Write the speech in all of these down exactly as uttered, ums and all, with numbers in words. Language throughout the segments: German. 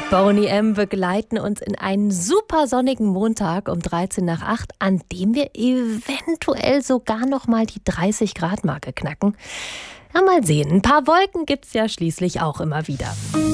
Boney M. begleiten uns in einen super sonnigen Montag um dreizehn nach acht, an dem wir eventuell sogar noch mal die dreißig Grad Marke knacken. Ja, mal sehen. Ein paar Wolken gibt's ja schließlich auch immer wieder.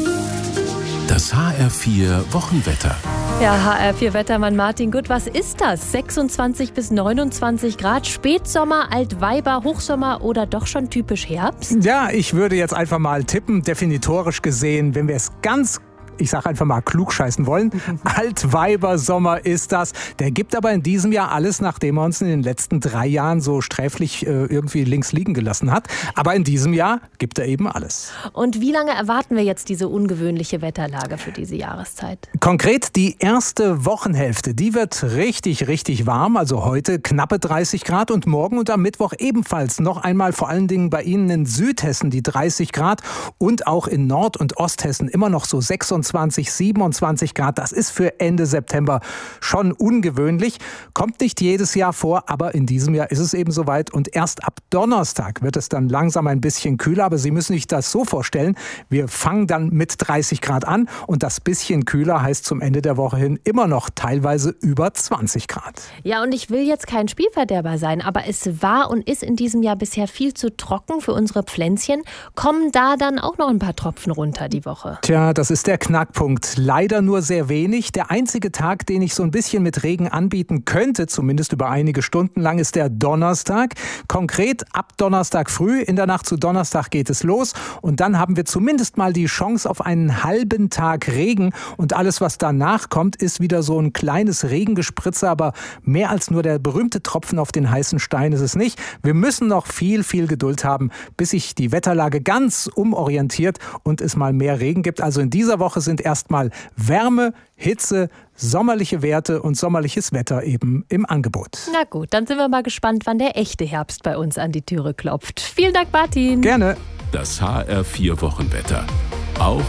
Das H R vier Wochenwetter. Ja, H R vier Wettermann Martin Gut, was ist das? sechsundzwanzig bis neunundzwanzig Grad, Spätsommer, Altweiber, Hochsommer oder doch schon typisch Herbst? Ja, ich würde jetzt einfach mal tippen, definitorisch gesehen, wenn wir es ganz ich sage einfach mal klugscheißen wollen. Altweibersommer ist das. Der gibt aber in diesem Jahr alles, nachdem er uns in den letzten drei Jahren so sträflich äh, irgendwie links liegen gelassen hat. Aber in diesem Jahr gibt er eben alles. Und wie lange erwarten wir jetzt diese ungewöhnliche Wetterlage für diese Jahreszeit? Konkret die erste Wochenhälfte, die wird richtig, richtig warm. Also heute knappe dreißig Grad und morgen und am Mittwoch ebenfalls noch einmal vor allen Dingen bei Ihnen in Südhessen die dreißig Grad und auch in Nord- und Osthessen immer noch so sechsundzwanzig, siebenundzwanzig Grad. Das ist für Ende September schon ungewöhnlich. Kommt nicht jedes Jahr vor, aber in diesem Jahr ist es eben soweit. Und erst ab Donnerstag wird es dann langsam ein bisschen kühler. Aber Sie müssen sich das so vorstellen, wir fangen dann mit dreißig Grad an und das bisschen kühler heißt zum Ende der Woche hin immer noch teilweise über zwanzig Grad. Ja, und ich will jetzt kein Spielverderber sein, aber es war und ist in diesem Jahr bisher viel zu trocken für unsere Pflänzchen. Kommen da dann auch noch ein paar Tropfen runter die Woche? Tja, das ist der Knackpunkt. Leider nur sehr wenig. Der einzige Tag, den ich so ein bisschen mit Regen anbieten könnte, zumindest über einige Stunden lang, ist der Donnerstag. Konkret ab Donnerstag früh, in der Nacht zu Donnerstag geht es los. Und dann haben wir zumindest mal die Chance auf einen halben Tag Regen. Und alles, was danach kommt, ist wieder so ein kleines Regengespritze. Aber mehr als nur der berühmte Tropfen auf den heißen Stein ist es nicht. Wir müssen noch viel, viel Geduld haben, bis sich die Wetterlage ganz umorientiert und es mal mehr Regen gibt. Also in dieser Woche sind erstmal Wärme, Hitze, sommerliche Werte und sommerliches Wetter eben im Angebot. Na gut, dann sind wir mal gespannt, wann der echte Herbst bei uns an die Türe klopft. Vielen Dank, Martin. Gerne. Das H R vier Wochenwetter. Auch